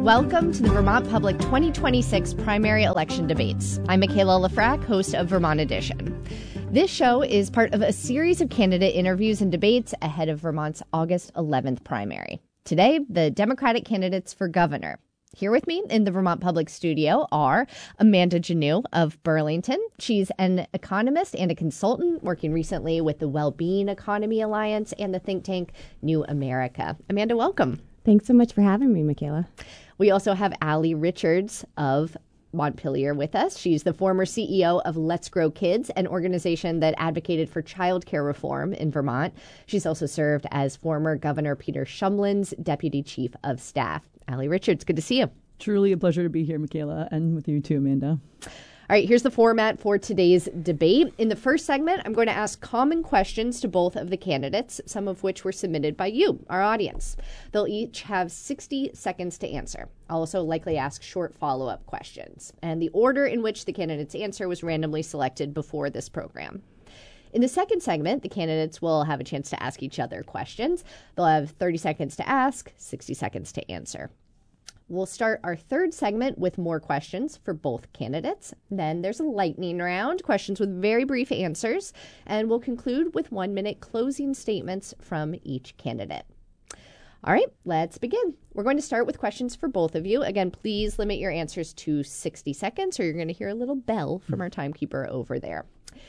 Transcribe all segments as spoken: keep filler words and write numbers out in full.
Welcome to the Vermont Public twenty twenty-six primary election debates. I'm Michaela Lafrac, host of Vermont Edition. This show is part of a series of candidate interviews and debates ahead of Vermont's August eleventh primary. Today, the Democratic candidates for governor. Here with me in the Vermont Public studio are Amanda Janneau of Burlington. She's an economist and a consultant working recently with the Wellbeing Economy Alliance and the think tank New America. Amanda, welcome. Thanks so much for having me, Michaela. We also have Allie Richards of Montpelier with us. She's the former C E O of Let's Grow Kids, an organization that advocated for childcare reform in Vermont. She's also served as former Governor Peter Shumlin's deputy chief of staff. Allie Richards, good to see you. Truly a pleasure to be here, Michaela, and with you too, Amanda. All right, here's the format for today's debate. In the first segment, I'm going to ask common questions to both of the candidates, some of which were submitted by you, our audience. They'll each have sixty seconds to answer. I'll also likely ask short follow-up questions. And the order in which the candidates answer was randomly selected before this program. In the second segment, the candidates will have a chance to ask each other questions. They'll have thirty seconds to ask, sixty seconds to answer. We'll start our third segment with more questions for both candidates. Then there's a lightning round, questions with very brief answers, and we'll conclude with one-minute closing statements from each candidate. All right, let's begin. We're going to start with questions for both of you. Again, please limit your answers to sixty seconds, or you're going to hear a little bell from our timekeeper over there.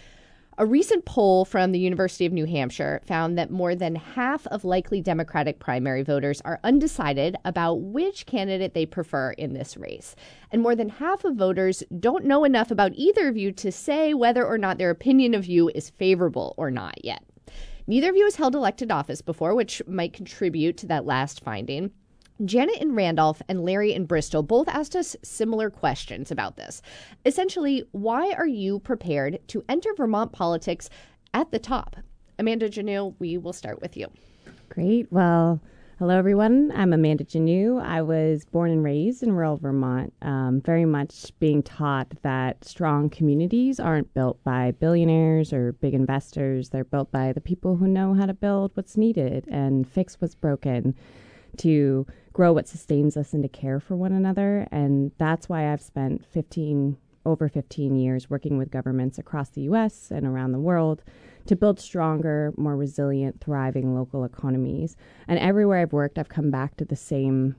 A recent poll from the University of New Hampshire found that more than half of likely Democratic primary voters are undecided about which candidate they prefer in this race. And more than half of voters don't know enough about either of you to say whether or not their opinion of you is favorable or not yet. Neither of you has held elected office before, which might contribute to that last finding. Janet in Randolph and Larry in Bristol both asked us similar questions about this. Essentially, why are you prepared to enter Vermont politics at the top? Amanda Janneau, we will start with you. Great. Well, hello, everyone. I'm Amanda Janneau. I was born and raised in rural Vermont, um, very much being taught that strong communities aren't built by billionaires or big investors. They're built by the people who know how to build what's needed and fix what's broken, to grow what sustains us and to care for one another. And that's why I've spent fifteen, over fifteen years working with governments across the U S and around the world to build stronger, more resilient, thriving local economies. And everywhere I've worked, I've come back to the same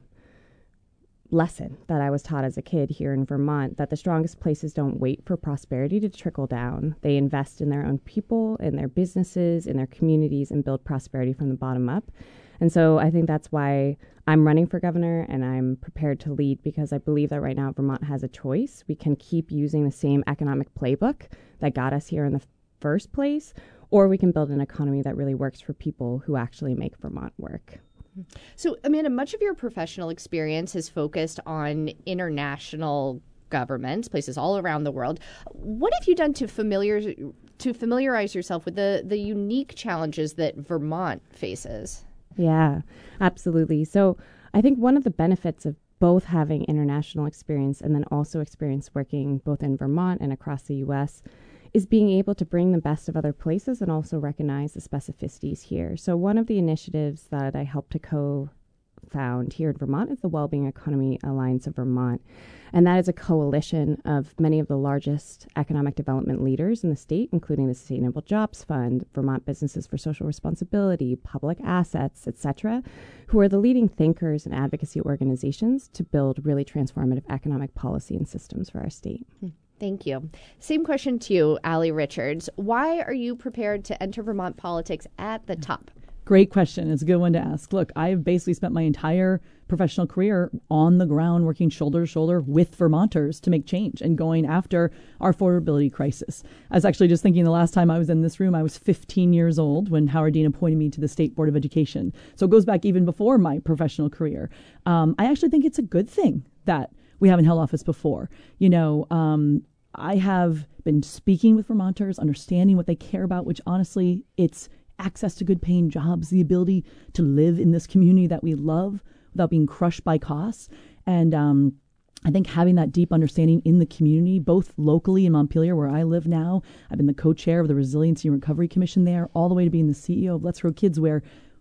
lesson that I was taught as a kid here in Vermont, that the strongest places don't wait for prosperity to trickle down. They invest in their own people, in their businesses, in their communities, and build prosperity from the bottom up. And so I think that's why I'm running for governor and I'm prepared to lead, because I believe that right now Vermont has a choice. We can keep using the same economic playbook that got us here in the first place, or we can build an economy that really works for people who actually make Vermont work. So, Amanda, much of your professional experience is focused on international governments, places all around the world. What have you done to familiar to familiarize yourself with the, the unique challenges that Vermont faces? Yeah, absolutely. So I think one of the benefits of both having international experience and then also experience working both in Vermont and across the U S is being able to bring the best of other places and also recognize the specificities here. So one of the initiatives that I helped to co-found here in Vermont is the Wellbeing Economy Alliance of Vermont. And that is a coalition of many of the largest economic development leaders in the state, including the Sustainable Jobs Fund, Vermont Businesses for Social Responsibility, Public Assets, et cetera, who are the leading thinkers and advocacy organizations to build really transformative economic policy and systems for our state. Thank you. Same question to you, Allie Richards. Why are you prepared to enter Vermont politics at the top? Great question. It's a good one to ask. Look, I've basically spent my entire professional career on the ground working shoulder to shoulder with Vermonters to make change and going after our affordability crisis. I was actually just thinking the last time I was in this room, I was fifteen years old when Howard Dean appointed me to the State Board of Education. So it goes back even before my professional career. Um, I actually think it's a good thing that we haven't held office before. You know, um, I have been speaking with Vermonters, understanding what they care about, which honestly, it's access to good paying jobs, the ability to live in this community that we love without being crushed by costs. And um, I think having that deep understanding in the community, both locally in Montpelier, where I live now, I've been the co-chair of the Resiliency and Recovery Commission there, all the way to being the C E O of Let's Grow Kids, where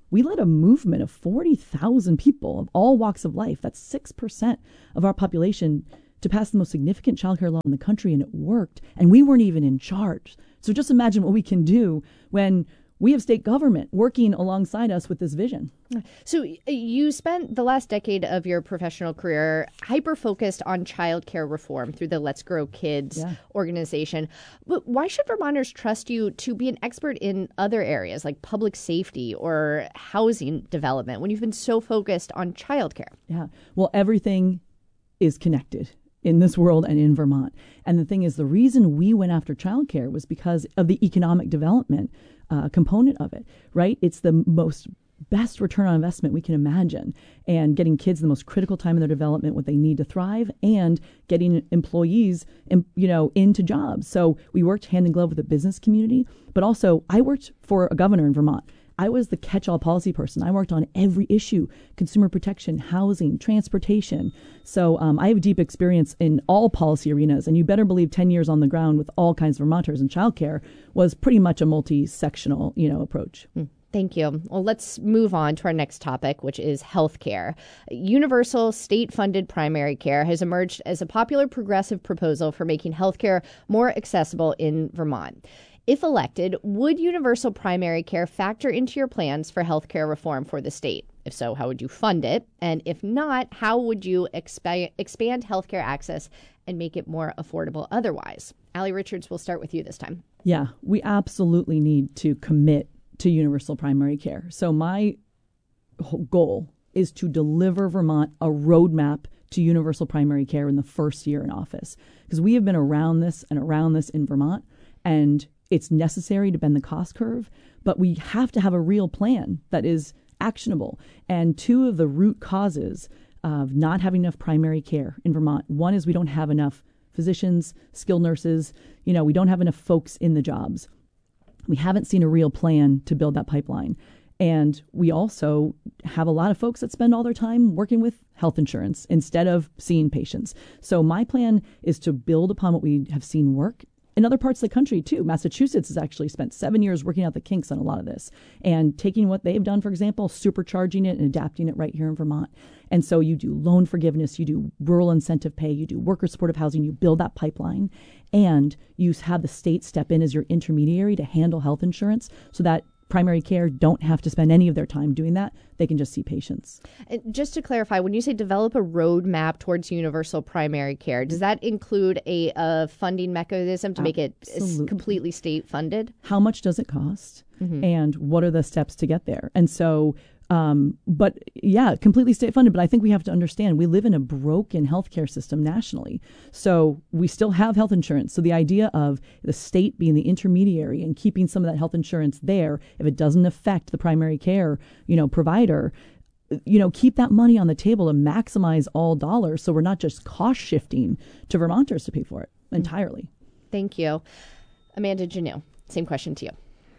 we led a movement of forty thousand people of all walks of life. That's six percent of our population to pass the most significant childcare law in the country, and it worked. And we weren't even in charge. So just imagine what we can do when we have state government working alongside us with this vision. So you spent the last decade of your professional career hyper-focused on childcare reform through the Let's Grow Kids yeah. organization. But why should Vermonters trust you to be an expert in other areas like public safety or housing development when you've been so focused on childcare? Yeah, well, everything is connected in this world and in Vermont. And the thing is, the reason we went after childcare was because of the economic development uh, component of it, right? It's the most best return on investment we can imagine, and getting kids the most critical time in their development, what they need to thrive, and getting employees, in, you know, into jobs. So we worked hand in glove with the business community, but also I worked for a governor in Vermont. I was the catch-all policy person. I worked on every issue: consumer protection, housing, transportation. So um, I have deep experience in all policy arenas, and you better believe ten years on the ground with all kinds of Vermonters in childcare was pretty much a multi-sectional, you know, approach. Mm. Thank you. Well, let's move on to our next topic, which is healthcare. Universal state-funded primary care has emerged as a popular progressive proposal for making healthcare more accessible in Vermont. If elected, would universal primary care factor into your plans for healthcare reform for the state? If so, how would you fund it? And if not, how would you expa- expand healthcare access and make it more affordable otherwise? Allie Richards, we'll start with you this time. Yeah, we absolutely need to commit to universal primary care. So my goal is to deliver Vermont a roadmap to universal primary care in the first year in office, because we have been around this and around this in Vermont, and it's necessary to bend the cost curve, but we have to have a real plan that is actionable. And two of the root causes of not having enough primary care in Vermont, one is we don't have enough physicians, skilled nurses, you know, we don't have enough folks in the jobs. We haven't seen a real plan to build that pipeline. And we also have a lot of folks that spend all their time working with health insurance instead of seeing patients. So my plan is to build upon what we have seen work in other parts of the country, too. Massachusetts has actually spent seven years working out the kinks on a lot of this and taking what they've done, for example, supercharging it and adapting it right here in Vermont. And so you do loan forgiveness, you do rural incentive pay, you do worker supportive housing, you build that pipeline, and you have the state step in as your intermediary to handle health insurance so that primary care don't have to spend any of their time doing that. They can just see patients. And just to clarify, when you say develop a roadmap towards universal primary care, does that include a, a funding mechanism to make Absolutely. it completely state funded? How much does it cost? Mm-hmm. And what are the steps to get there? And so Um, but yeah, completely state funded. But I think we have to understand we live in a broken healthcare system nationally. So we still have health insurance. So the idea of the state being the intermediary and keeping some of that health insurance there, if it doesn't affect the primary care, you know, provider, you know, keep that money on the table to maximize all dollars. So we're not just cost shifting to Vermonters to pay for it entirely. Thank you. Amanda Janneau, same question to you.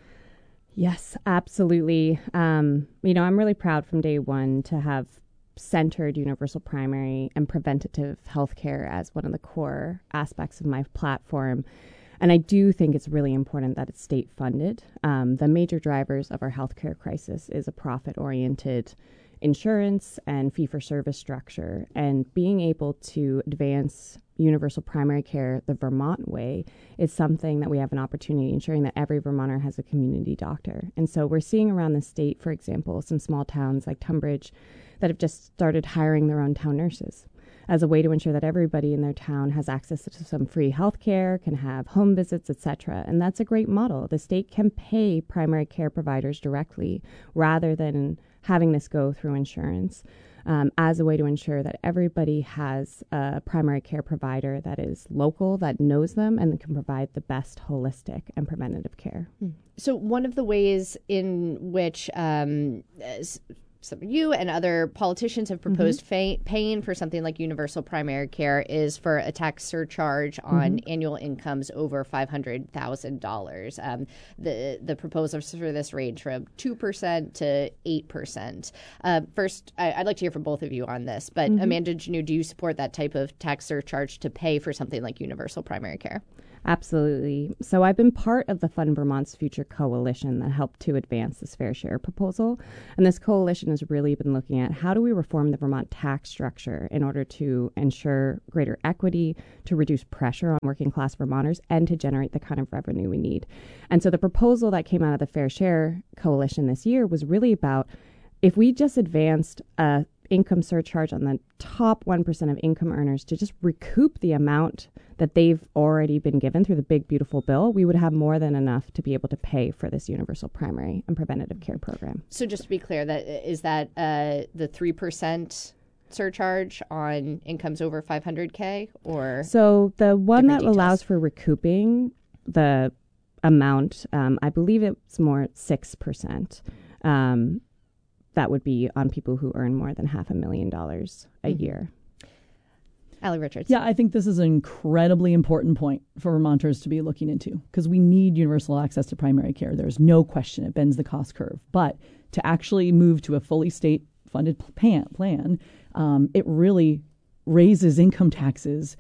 Yes, absolutely. Um, you know, I'm really proud from day one to have centered universal primary and preventative healthcare as one of the core aspects of my platform. And I do think it's really important that it's state funded. Um, the major drivers of our healthcare crisis is a profit-oriented insurance and fee-for-service structure. And being able to advance universal primary care the Vermont way is something that we have an opportunity, ensuring that every Vermonter has a community doctor. And so we're seeing around the state, for example, some small towns like Tunbridge that have just started hiring their own town nurses as a way to ensure that everybody in their town has access to some free health care, can have home visits, et cetera. And that's a great model. The state can pay primary care providers directly rather than having this go through insurance. Um, as a way to ensure that everybody has a primary care provider that is local, that knows them, and can provide the best holistic and preventative care. So one of the ways in which um, some of you and other politicians have proposed mm-hmm. fa- paying for something like universal primary care is for a tax surcharge on mm-hmm. annual incomes over five hundred thousand dollars. Um, the the proposals for this range from two percent to eight percent. Uh, first, I, I'd like to hear from both of you on this, but mm-hmm. Amanda Janneau, do you support that type of tax surcharge to pay for something like universal primary care? Absolutely. So I've been part of the Fund Vermont's Future Coalition that helped to advance this fair share proposal. And this coalition has really been looking at how do we reform the Vermont tax structure in order to ensure greater equity, to reduce pressure on working class Vermonters, and to generate the kind of revenue we need. And so the proposal that came out of the Fair Share Coalition this year was really about if we just advanced a income surcharge on the top one percent of income earners to just recoup the amount that they've already been given through the big, beautiful bill, we would have more than enough to be able to pay for this universal primary and preventative care program. So just to be clear, that is that uh, the three percent surcharge on incomes over five hundred K or? So the one that details? allows for recouping the amount, um, I believe it's more six percent. Um, that would be on people who earn more than half a million dollars a mm-hmm. year. Allie Richards. Yeah, I think this is an incredibly important point for Vermonters to be looking into because we need universal access to primary care. There's no question it bends the cost curve. But to actually move to a fully state-funded plan, plan um, it really raises income taxes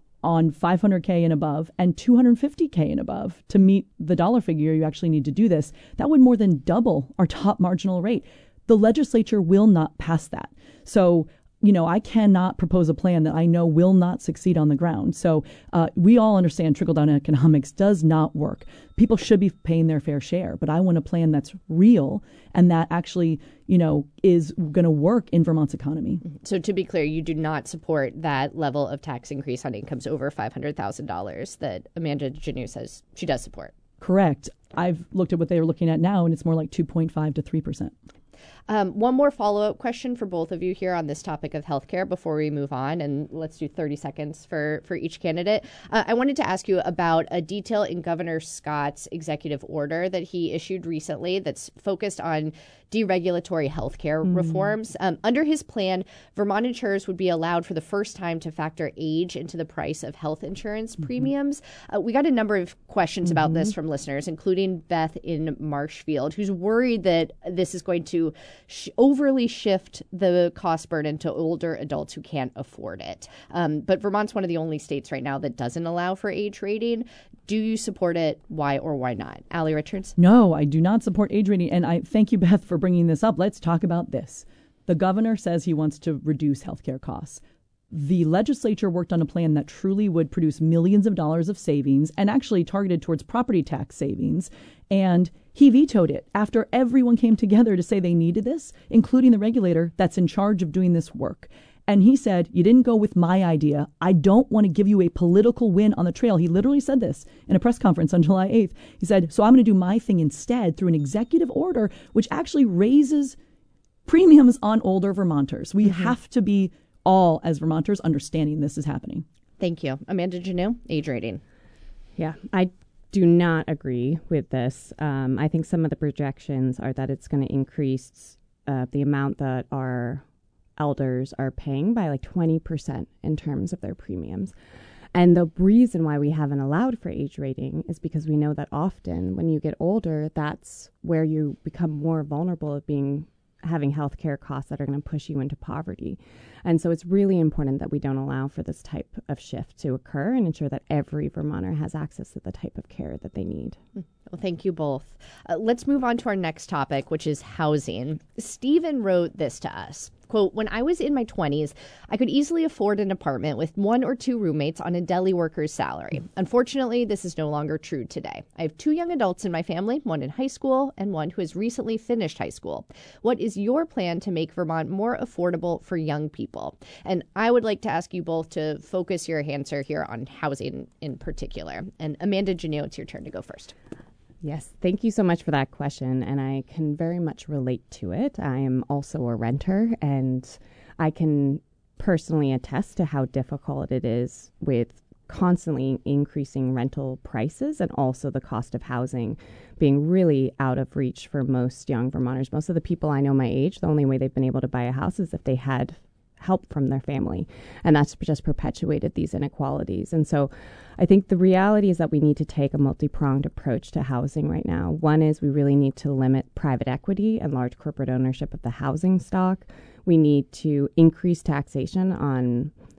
on five hundred K and above and two hundred fifty K and above to meet the dollar figure you actually need to do this. That would more than double our top marginal rate. The legislature will not pass that. So, you know, I cannot propose a plan that I know will not succeed on the ground. So uh, we all understand trickle-down economics does not work. People should be paying their fair share, but I want a plan that's real and that actually, you know, is going to work in Vermont's economy. So to be clear, you do not support that level of tax increase on incomes over five hundred thousand dollars that Amanda Janneau says she does support. Correct. I've looked at what they were looking at now, and it's more like two point five to three percent. Um, one more follow-up question for both of you here on this topic of healthcare before we move on, and let's do thirty seconds for, for each candidate. Uh, I wanted to ask you about a detail in Governor Scott's executive order that he issued recently that's focused on deregulatory healthcare mm. reforms. Um, under his plan, Vermont insurers would be allowed for the first time to factor age into the price of health insurance mm-hmm. premiums. Uh, we got a number of questions mm-hmm. about this from listeners, including Beth in Marshfield, who's worried that this is going to sh- overly shift the cost burden to older adults who can't afford it. Um, but Vermont's one of the only states right now that doesn't allow for age rating. Do you support it? Why or why not? Allie Richards? No, I do not support age rating. And I thank you, Beth, for bringing this up. Let's talk about this. The governor says he wants to reduce healthcare costs. The legislature worked on a plan that truly would produce millions of dollars of savings and actually targeted towards property tax savings. And he vetoed it after everyone came together to say they needed this, including the regulator that's in charge of doing this work. And he said, you didn't go with my idea. I don't want to give you a political win on the trail. He literally said this in a press conference on July eighth. He said, so I'm going to do my thing instead through an executive order, which actually raises premiums on older Vermonters. We mm-hmm. have to be all, as Vermonters, understanding this is happening. Thank you. Amanda Janneau, age rating. Yeah, I do not agree with this. Um, I think some of the projections are that it's going to increase uh, the amount that our elders are paying by like twenty percent in terms of their premiums. And the reason why we haven't allowed for age rating is because we know that often when you get older, that's where you become more vulnerable of being having health care costs that are going to push you into poverty. And so it's really important that we don't allow for this type of shift to occur and ensure that every Vermonter has access to the type of care that they need. Well, thank you both. Uh, let's move on to our next topic, which is housing. Stephen wrote this to us. Quote, when I was in my twenties, I could easily afford an apartment with one or two roommates on a deli worker's salary. Unfortunately, this is no longer true today. I have two young adults in my family, one in high school and one who has recently finished high school. What is your plan to make Vermont more affordable for young people? And I would like to ask you both to focus your answer here on housing in particular. And Amanda Janneau, it's your turn to go first. Yes, thank you so much for that question, and I can very much relate to it. I am also a renter, and I can personally attest to how difficult it is with constantly increasing rental prices and also the cost of housing being really out of reach for most young Vermonters. Most of the people I know my age, the only way they've been able to buy a house is if they had help from their family. And that's just perpetuated these inequalities. And so I think the reality is that we need to take a multi-pronged approach to housing right now. One is we really need to limit private equity and large corporate ownership of the housing stock. We need to increase taxation on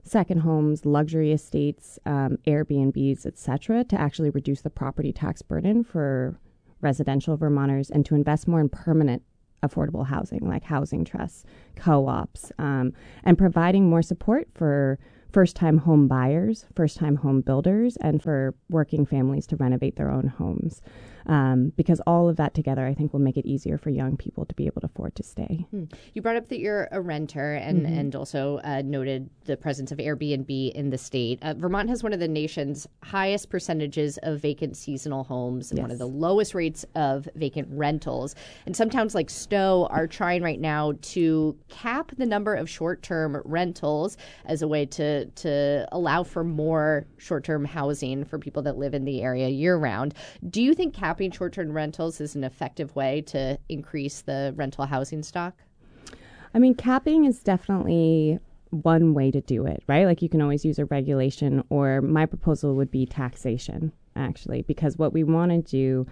second homes, luxury estates, um, Airbnbs, et cetera, to actually reduce the property tax burden for residential Vermonters and to invest more in permanent affordable housing like housing trusts, co-ops, um, and providing more support for first-time home buyers, first-time home builders, and for working families to renovate their own homes. Um, because all of that together, I think, will make it easier for young people to be able to afford to stay. Hmm. You brought up that you're a renter and, Mm-hmm. and also uh, noted the presence of Airbnb in the state. Uh, Vermont has one of the nation's highest percentages of vacant seasonal homes and Yes. one of the lowest rates of vacant rentals. And some towns like Stowe are trying right now to cap the number of short-term rentals as a way to, to allow for more short-term housing for people that live in the area year-round. Do you think cap Capping short-term rentals is an effective way to increase the rental housing stock? I mean, capping is definitely one way to do it, right? Like you can always use a regulation, or my proposal would be taxation, actually, because what we want to do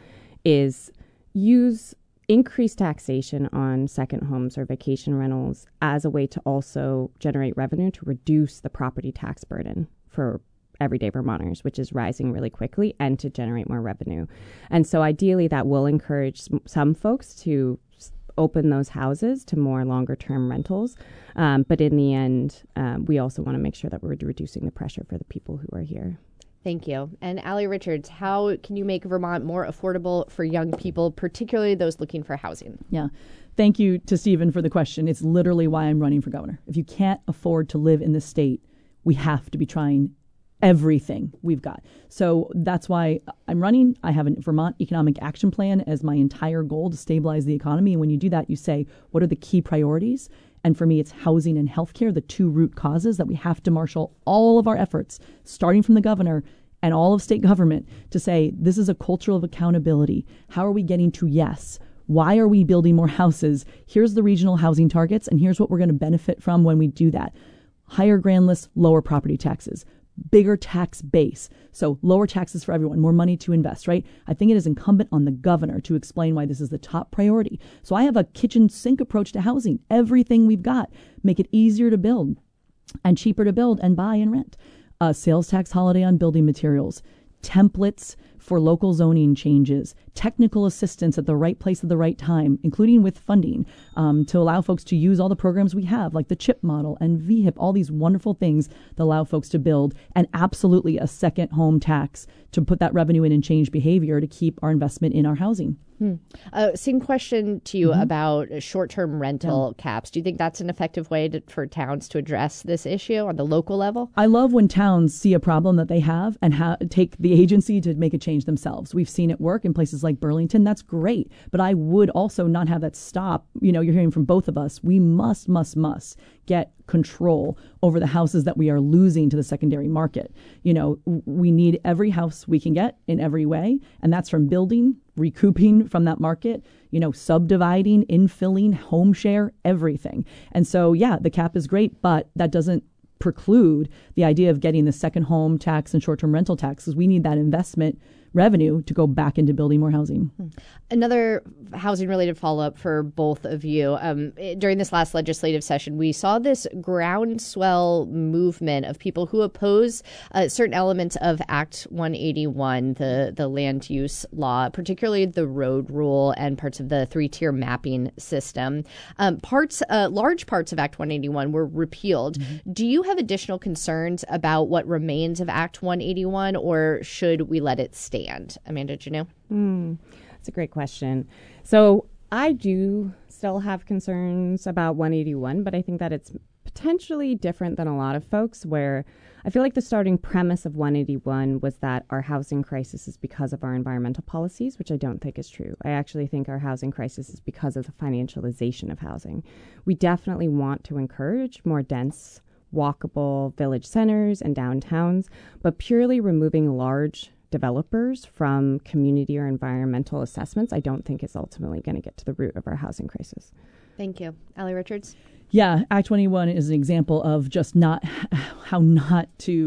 is use increased taxation on second homes or vacation rentals as a way to also generate revenue to reduce the property tax burden for everyday Vermonters, which is rising really quickly, and to generate more revenue. And so ideally that will encourage some folks to open those houses to more longer term rentals. Um, but in the end, um, we also want to make sure that we're reducing the pressure for the people who are here. Thank you. And Allie Richards, how can you make Vermont more affordable for young people, particularly those looking for housing? Yeah. Thank you to Stephen for the question. It's literally why I'm running for governor. If you can't afford to live in this state, we have to be trying everything we've got. So that's why I'm running. I have a Vermont Economic Action Plan as my entire goal to stabilize the economy. And when you do that, you say, what are the key priorities? And for me, it's housing and healthcare, the two root causes that we have to marshal all of our efforts, starting from the governor and all of state government, to say, this is a culture of accountability. How are we getting to yes? Why are we building more houses? Here's the regional housing targets, and here's what we're going to benefit from when we do that. Higher grand lists, lower property taxes. Bigger tax base. So lower taxes for everyone, more money to invest, right? I think it is incumbent on the governor to explain why this is the top priority. So I have a kitchen sink approach to housing. Everything we've got, make it easier to build and cheaper to build and buy and rent. A sales tax holiday on building materials, templates for local zoning changes, technical assistance at the right place at the right time, including with funding, um, to allow folks to use all the programs we have, like the CHIP model and V HIP, all these wonderful things that allow folks to build, and absolutely a second home tax to put that revenue in and change behavior to keep our investment in our housing. Hmm. Uh, same question to you Mm-hmm. about short-term rental yeah. caps. Do you think that's an effective way to, for towns to address this issue on the local level? I love when towns see a problem that they have and ha- take the agency to make a change themselves. We've seen it work in places like Burlington. That's great. But I would also not have that stop. You know, you're hearing from both of us. We must, must, must get control over the houses that we are losing to the secondary market. You know, we need every house we can get in every way. And that's from building, recouping from that market, you know, subdividing, infilling, home share, everything. And so, yeah, the cap is great, but that doesn't preclude the idea of getting the second home tax and short-term rental taxes. We need that investment revenue to go back into building more housing. Another housing-related follow-up for both of you. Um, during this last legislative session, we saw this groundswell movement of people who oppose uh, certain elements of Act one eighty-one, the, the land use law, particularly the road rule and parts of the three-tier mapping system. Um, parts, uh, large parts of Act one eighty-one were repealed. Mm-hmm. Do you have additional concerns about what remains of Act one eighty-one, or should we let it stand? Amanda Janot? Mm, that's a great question. So I do still have concerns about one eighty-one, but I think that it's potentially different than a lot of folks, where I feel like the starting premise of one eighty-one was that our housing crisis is because of our environmental policies, which I don't think is true. I actually think our housing crisis is because of the financialization of housing. We definitely want to encourage more dense, walkable village centers and downtowns, but purely removing large developers from community or environmental assessments, I don't think is ultimately going to get to the root of our housing crisis. Thank you. Allie Richards? Yeah, Act twenty-one is an example of just not how not to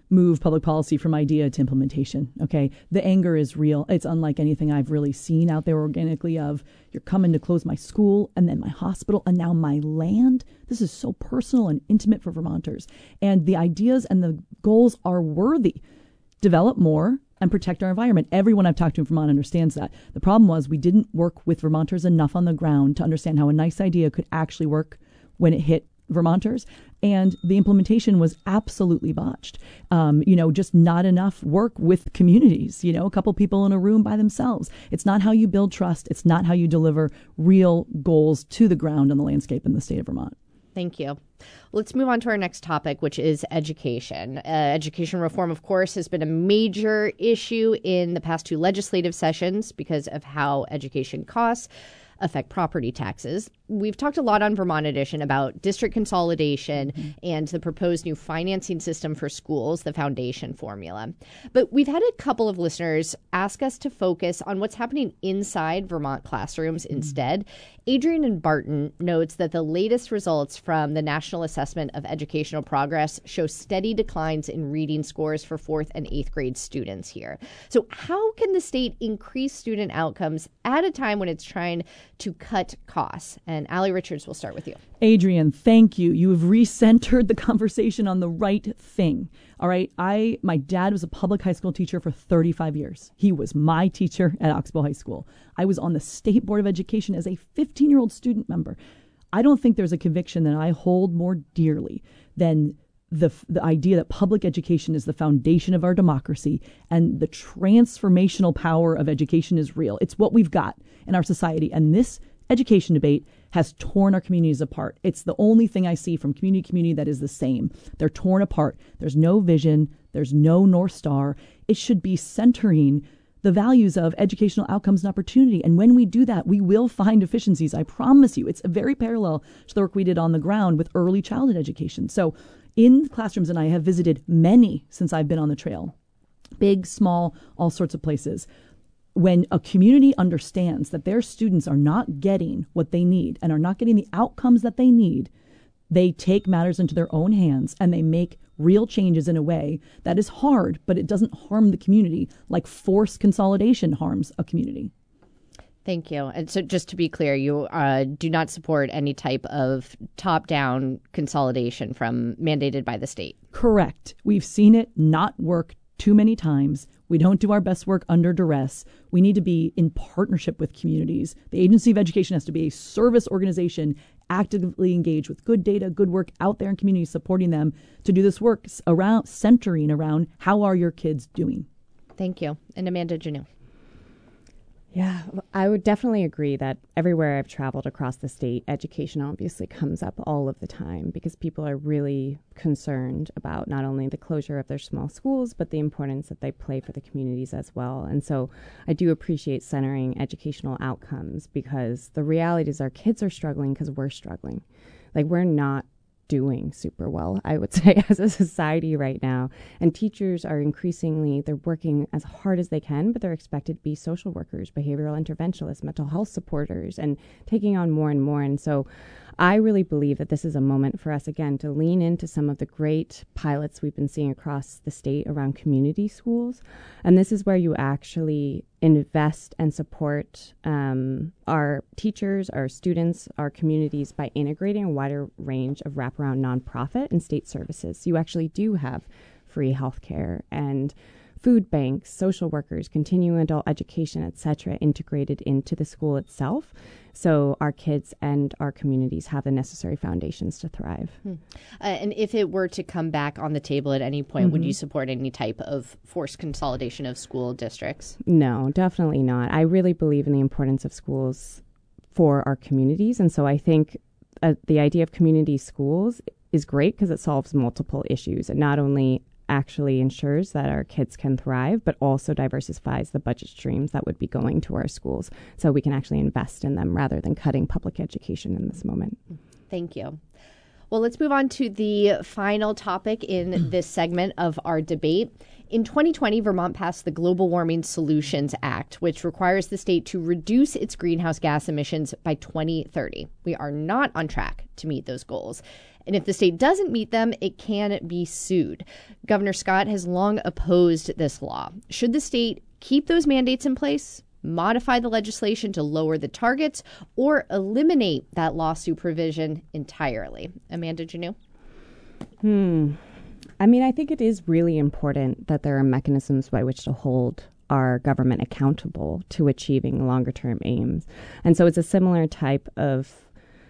move public policy from idea to implementation. Okay. The anger is real. It's unlike anything I've really seen out there organically of you're coming to close my school and then my hospital and now my land. This is so personal and intimate for Vermonters. And the ideas and the goals are worthy. Develop more and protect our environment. Everyone I've talked to in Vermont understands that. The problem was we didn't work with Vermonters enough on the ground to understand how a nice idea could actually work when it hit Vermonters, and the implementation was absolutely botched. Um, you know, just not enough work with communities, you know, a couple people in a room by themselves. It's not how you build trust. It's not how you deliver real goals to the ground on the landscape in the state of Vermont. Thank you. Let's move on to our next topic, which is education. Uh, education reform, of course, has been a major issue in the past two legislative sessions because of how education costs affect property taxes. We've talked a lot on Vermont Edition about district consolidation mm-hmm. and the proposed new financing system for schools, the foundation formula. But we've had a couple of listeners ask us to focus on what's happening inside Vermont classrooms mm-hmm. instead. Adrian and Barton notes that the latest results from the National Assessment of Educational Progress show steady declines in reading scores for fourth and eighth grade students here. So how can the state increase student outcomes at a time when it's trying to cut costs? And Allie Richards, will start with you. Adrian, thank you. You have recentered the conversation on the right thing. All right. I, my dad was a public high school teacher for thirty-five years. He was my teacher at Oxbow High School. I was on the State Board of Education as a fifteen-year-old student member. I don't think there's a conviction that I hold more dearly than the the idea that public education is the foundation of our democracy and the transformational power of education is real. It's what we've got in our society. And this education debate has torn our communities apart. It's the only thing I see from community to community that is the same. They're torn apart. There's no vision. There's no North Star. It should be centering the values of educational outcomes and opportunity. And when we do that, we will find efficiencies. I promise you. It's very parallel to the work we did on the ground with early childhood education. So in classrooms, and I have visited many since I've been on the trail, big, small, all sorts of places. When a community understands that their students are not getting what they need and are not getting the outcomes that they need, they take matters into their own hands and they make real changes in a way that is hard, but it doesn't harm the community like forced consolidation harms a community. Thank you. And so just to be clear, you uh, do not support any type of top-down consolidation from mandated by the state. Correct. We've seen it not work too many times. We don't do our best work under duress. We need to be in partnership with communities. The Agency of Education has to be a service organization actively engaged with good data, good work out there in communities, supporting them to do this work around centering around how are your kids doing. Thank you. And Amanda Janot. Yeah, I would definitely agree that everywhere I've traveled across the state, education obviously comes up all of the time because people are really concerned about not only the closure of their small schools, but the importance that they play for the communities as well. And so I do appreciate centering educational outcomes because the reality is our kids are struggling because we're struggling. Like we're not doing super well, I would say, as a society right now. And teachers are increasingly, they're working as hard as they can, but they're expected to be social workers, behavioral interventionists, mental health supporters, and taking on more and more. And so I really believe that this is a moment for us, again, to lean into some of the great pilots we've been seeing across the state around community schools. And this is where you actually invest and support um, our teachers, our students, our communities by integrating a wider range of wraparound nonprofit and state services. So you actually do have free healthcare and food banks, social workers, continuing adult education, et cetera, integrated into the school itself. So our kids and our communities have the necessary foundations to thrive. Hmm. Uh, and if it were to come back on the table at any point, mm-hmm. would you support any type of forced consolidation of school districts? No, definitely not. I really believe in the importance of schools for our communities. And so I think uh, the idea of community schools is great because it solves multiple issues. It not only actually ensures that our kids can thrive, but also diversifies the budget streams that would be going to our schools so we can actually invest in them rather than cutting public education in this moment. Thank you. Well, let's move on to the final topic in this segment of our debate. In twenty twenty, Vermont passed the Global Warming Solutions Act, which requires the state to reduce its greenhouse gas emissions by twenty thirty. We are not on track to meet those goals. And if the state doesn't meet them, it can be sued. Governor Scott has long opposed this law. Should the state keep those mandates in place, modify the legislation to lower the targets, or eliminate that lawsuit provision entirely? Amanda Janneau? Hmm. I mean, I think it is really important that there are mechanisms by which to hold our government accountable to achieving longer term aims. And so it's a similar type of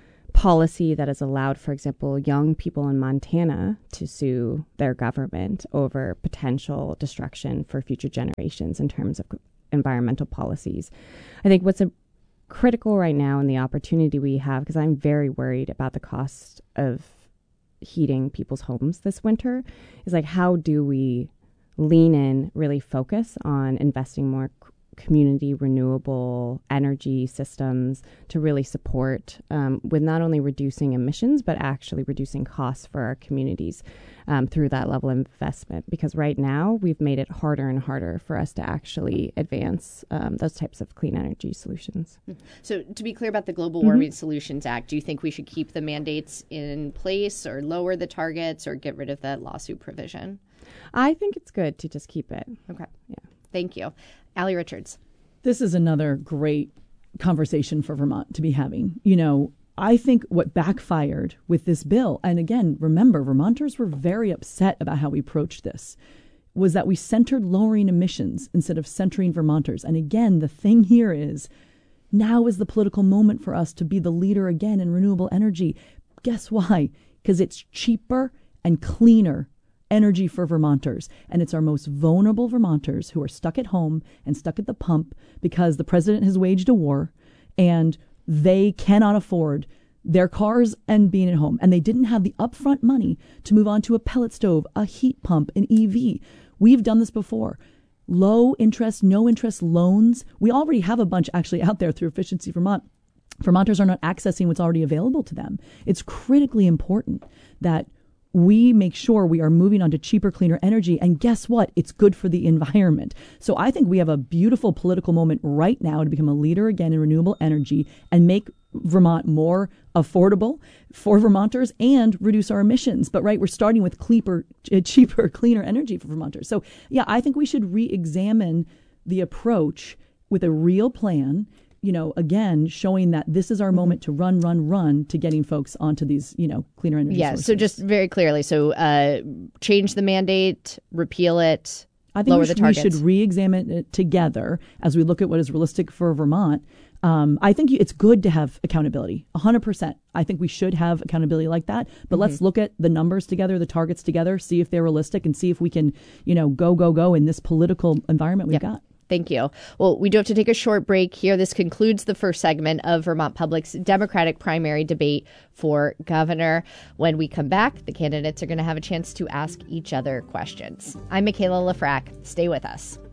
policy that has allowed, for example, young people in Montana to sue their government over potential destruction for future generations in terms of environmental policies. I think what's a critical right now and the opportunity we have, because I'm very worried about the cost of heating people's homes this winter, is like, how do we lean in, really focus on investing more c- community renewable energy systems to really support um, with not only reducing emissions, but actually reducing costs for our communities um, through that level of investment. Because right now we've made it harder and harder for us to actually advance um, those types of clean energy solutions. So to be clear about the Global Warming mm-hmm. Solutions Act, do you think we should keep the mandates in place or lower the targets or get rid of that lawsuit provision? I think it's good to just keep it. Okay. Yeah. Thank you. Allie Richards. This is another great conversation for Vermont to be having. You know, I think what backfired with this bill, and again, remember, Vermonters were very upset about how we approached this, was that we centered lowering emissions instead of centering Vermonters. And again, the thing here is, now is the political moment for us to be the leader again in renewable energy. Guess why? Because it's cheaper and cleaner energy for Vermonters. And it's our most vulnerable Vermonters who are stuck at home and stuck at the pump because the president has waged a war and they cannot afford their cars and being at home. And they didn't have the upfront money to move on to a pellet stove, a heat pump, an E V. We've done this before. Low interest, no interest loans. We already have a bunch actually out there through Efficiency Vermont. Vermonters are not accessing what's already available to them. It's critically important that we make sure we are moving on to cheaper, cleaner energy. And guess what? It's good for the environment. So I think we have a beautiful political moment right now to become a leader again in renewable energy and make Vermont more affordable for Vermonters and reduce our emissions. But right, we're starting with cheaper, cheaper, cleaner energy for Vermonters. So yeah, I think we should re-examine the approach with a real plan. You know, again, showing that this is our moment to run, run, run to getting folks onto these, you know, cleaner energy yeah, sources. So just very clearly, so uh, change the mandate, repeal it, I think lower we should, the targets. We should re-examine it together as we look at what is realistic for Vermont. Um, I think it's good to have accountability, one hundred percent. I think we should have accountability like that. But mm-hmm. let's look at the numbers together, the targets together, see if they're realistic and see if we can, you know, go, go, go in this political environment we've yep. got. Thank you. Well, we do have to take a short break here. This concludes the first segment of Vermont Public's Democratic primary debate for governor. When we come back, the candidates are going to have a chance to ask each other questions. I'm Michaela Lafrac. Stay with us.